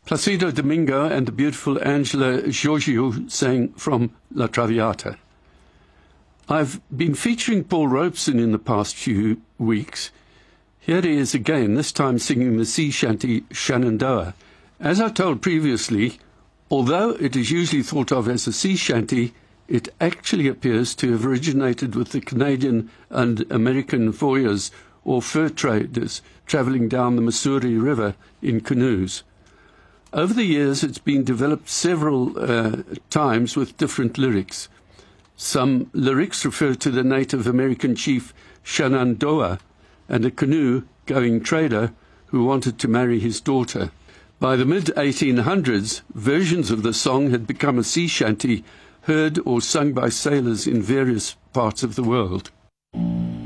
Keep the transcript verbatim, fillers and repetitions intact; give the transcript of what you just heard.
Placido Domingo and the beautiful Angela Giorgio sang from La Traviata. I've been featuring Paul Robeson in the past few weeks. Here he is again, this time singing the sea shanty Shenandoah. As I told previously, although it is usually thought of as a sea shanty, it actually appears to have originated with the Canadian and American voyageurs or fur traders travelling down the Missouri River in canoes. Over the years, it's been developed several uh, times with different lyrics. Some lyrics refer to the Native American chief Shenandoah and a canoe-going trader who wanted to marry his daughter. By the mid eighteen hundreds, versions of the song had become a sea shanty heard or sung by sailors in various parts of the world.